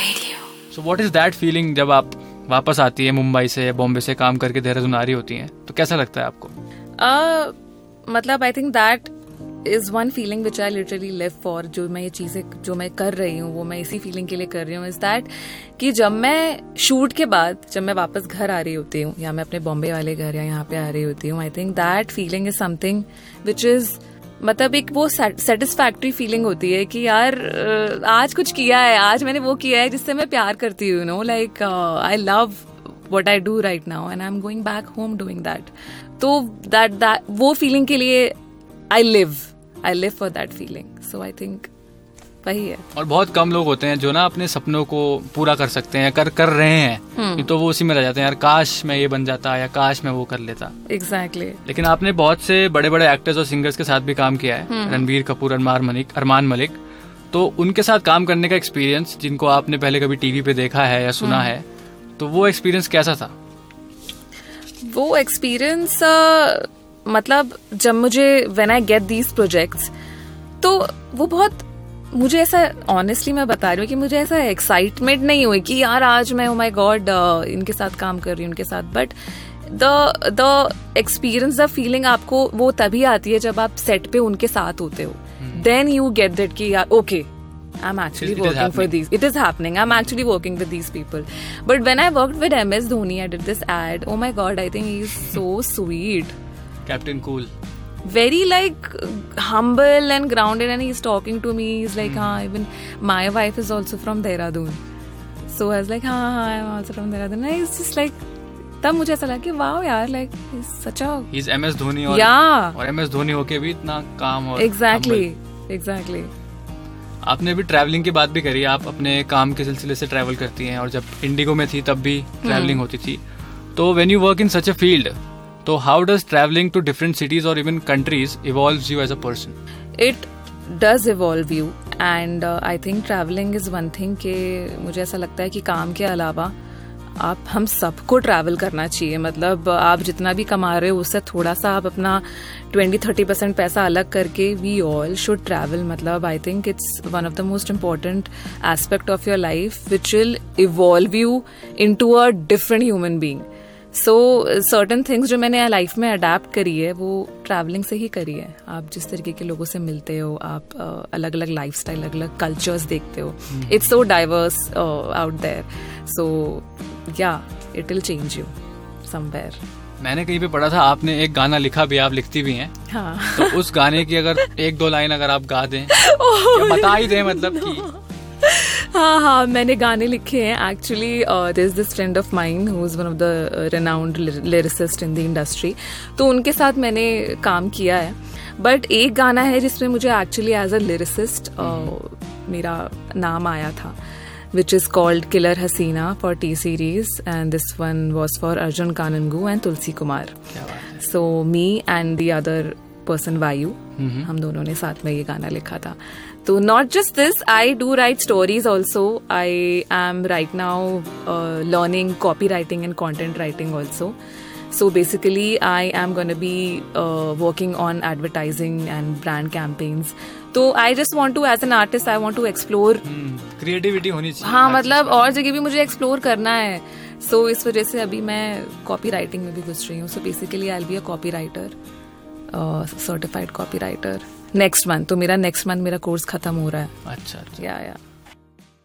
So what is that feeling जब आप वापस आती है मुंबई से, बॉम्बे से काम करके देहरादून आ रही होती हैं, तो कैसा लगता है आपको? मतलब I think that is one feeling which I literally live for. जो मैं ये चीजें जो मैं कर रही हूँ वो मैं इसी फीलिंग के लिए कर रही हूँ. इज दैट कि जब मैं शूट के बाद जब मैं वापस घर आ रही होती हूँ, या मैं अपने बॉम्बे वाले घर या यहाँ पे आ रही होती हूँ, I think that feeling is something which is मतलब एक वो सेटिस्फैक्ट्री फीलिंग होती है कि यार आज कुछ किया है, आज मैंने वो किया है जिससे मैं प्यार करती हूँ. Know like I love what I do right now and I'm going back home doing that. तो that वो feeling के लिए I live for that feeling. So I think वही है. और बहुत कम लोग होते हैं जो ना अपने सपनों को पूरा कर सकते हैं, कर रहे हैं, तो वो उसी में रह जाते हैं, यार काश मैं ये बन जाता या काश मैं वो कर लेता. Exactly. लेकिन आपने बहुत से बड़े बड़े एक्टर्स और सिंगर्स के साथ भी काम किया है, रणबीर कपूर, अरमान मलिक. तो उनके साथ काम करने का एक्सपीरियंस, जिनको आपने पहले कभी टीवी पे देखा है या सुना है, तो वो एक्सपीरियंस कैसा था? वो एक्सपीरियंस मतलब जब मुझे when I get these projects, तो वो बहुत मुझे ऐसा ऑनेस्टली मैं बता रही हूँ कि मुझे ऐसा एक्साइटमेंट नहीं हुई कि यार आज मैं ओ माय गॉड इनके साथ काम कर रही हूँ उनके साथ. But the experience, the feeling आपको वो तभी आती है जब आप सेट पे उनके साथ होते हो. देन यू गेट दैट कि यार okay, I'm actually working for these. It is happening. I'm actually working with these people. But when I worked with MS Dhoni, I did this ad. Oh my God, I think he's so sweet. Captain Cool. Very like humble and grounded, and he's talking to me. He's like, even my wife is also from Dehradun. So I was like, I'm also from Dehradun. And he's just like, तब मुझे ऐसा लगा कि wow यार, like he's such a. He's MS Dhoni और. Yeah. और MS Dhoni होके भी इतना काम और. Exactly. आपने भी ट्रैवलिंग की बात भी करी. आप अपने काम के सिलसिले से ट्रैवल करती हैं, और जब इंडिगो में थी तब भी ट्रैवलिंग होती थी. तो when you work in such a field, तो how does travelling to different cities और even countries evolves you as a person? It does evolve you, and I think travelling is one thing के मुझे ऐसा लगता है कि काम के अलावा हम सबको ट्रैवल करना चाहिए. मतलब आप जितना भी कमा रहे हो उससे थोड़ा सा आप अपना 20-30% पैसा अलग करके वी ऑल शुड ट्रैवल. मतलब I think it's one of the most important aspect of your life which will evolve you into a different human being. So certain things जो मैंने लाइफ में अडेप्ट करी है वो ट्रैवलिंग से ही करी है. आप जिस तरीके के लोगों से मिलते हो, आप अलग अलग लाइफ स्टाइल, अलग अलग कल्चर्स देखते हो. It's so diverse out there. सो या it will change you somewhere. मैंने कहीं पे पढ़ा था आपने एक गाना लिखा भी, आप लिखती भी हैं. हाँ. तो उस गाने की अगर 1-2 लाइन अगर आप गा दें या बता ही दें, मतलब कि. हाँ, मैंने गाने लिखे हैं actually. There is this friend of mine who is one of the renowned lyricist in the industry. तो उनके साथ मैंने काम किया है. बट एक गाना है जिसमें मुझे एक्चुअली एज अ लिरिसिस्ट मेरा नाम आया था, which is called Killer Hasina for T-Series, and this one was for Arjun Kanangu and Tulsi Kumar. So me and the other person Vayu, हम दोनों ने साथ में ये गाना लिखा था. तो not just this, I do write stories also. I am right now learning copywriting and content writing also. So basically, I am going to be working on advertising and brand campaigns. तो I just want to, as an artist, I want to explore. Creativity होनी चाहिए. हाँ, मतलब और जगह भी मुझे explore करना है. सो इस वजह से अभी मैं कॉपी राइटिंग में भी घुस रही हूँ. So basically I will be a copy writer, certified copy writer next month. तो मेरा नेक्स्ट मंथ मेरा कोर्स खत्म हो रहा है. अच्छा. या